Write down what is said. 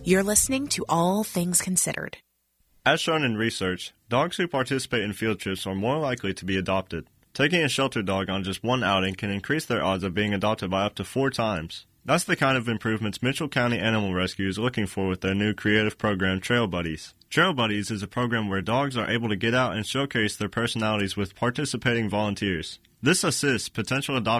You're listening to All Things Considered. As shown in research, dogs who participate in field trips are more likely to be adopted. Taking a shelter dog on just one outing can increase their odds of being adopted by up to 4 times. That's the kind of improvements Mitchell County Animal Rescue is looking for with their new creative program, Trail Buddies. Trail Buddies is a program where dogs are able to get out and showcase their personalities with participating volunteers. This assists potential adopters